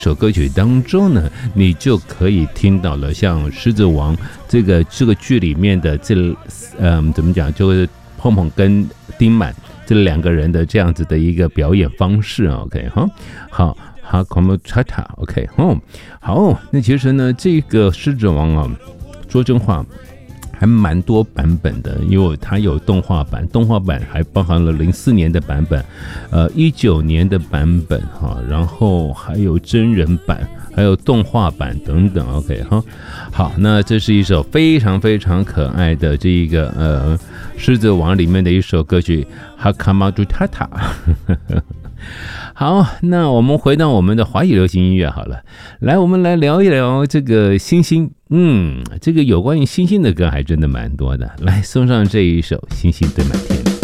首歌曲当中呢，你就可以听到了像《狮子王》这个剧里面的怎么讲，就是碰碰跟丁满这两个人的这样子的一个表演方式 ，OK 哈，好。哈，Como Chata，OK， 好，那其实呢，这个《狮子王》啊，说真话，还蛮多版本的，因为它有动画版还包含了04年的版本，19年的版本哈，然后还有真人版，还有动画版等等 ，OK 哈，好，那这是一首非常非常可爱的这一个狮子王里面的一首歌曲 Hakama Jutata 好，那我们回到我们的华语流行音乐好了，来，我们来聊一聊这个星星，这个有关于星星的歌还真的蛮多的，来送上这一首《星星堆满天》。